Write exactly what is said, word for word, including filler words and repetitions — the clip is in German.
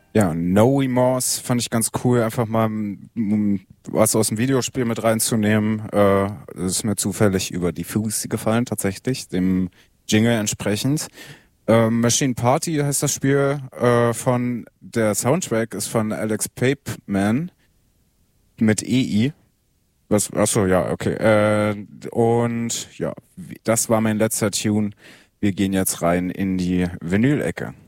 Ja, No Remorse fand ich ganz cool, einfach mal mm, was aus dem Videospiel mit reinzunehmen. Äh, das ist mir zufällig über die Fuße gefallen, tatsächlich, dem Jingle entsprechend. Ähm, Machine Party heißt das Spiel, äh, von der Soundtrack ist von Alex Papeman mit E I. Was, achso, ja, okay. Äh, und ja, wie- das war mein letzter Tune. Wir gehen jetzt rein in die Vinyl-Ecke.